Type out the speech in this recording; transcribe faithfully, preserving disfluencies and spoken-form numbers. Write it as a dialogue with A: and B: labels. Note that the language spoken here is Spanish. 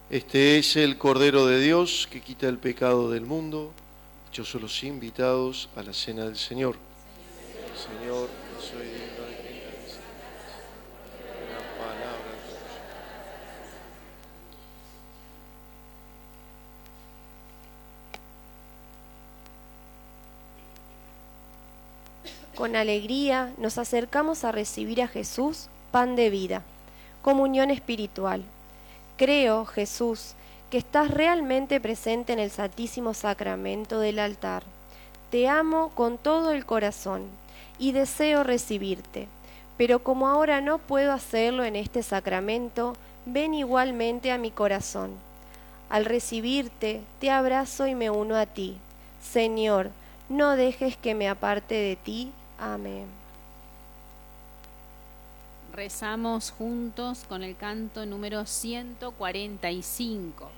A: Este es el Cordero de Dios que quita el pecado del mundo. Dichosos los invitados a la cena del Señor. Señor, no soy digno de que entres. Una palabra tuya.
B: Con alegría nos acercamos a recibir a Jesús, pan de vida, comunión espiritual. Creo, Jesús, que estás realmente presente en el Santísimo Sacramento del altar. Te amo con todo el corazón y deseo recibirte, pero como ahora no puedo hacerlo en este sacramento, ven igualmente a mi corazón. Al recibirte, te abrazo y me uno a ti. Señor, no dejes que me aparte de ti. Amén.
C: Rezamos juntos con el canto número ciento cuarenta y cinco.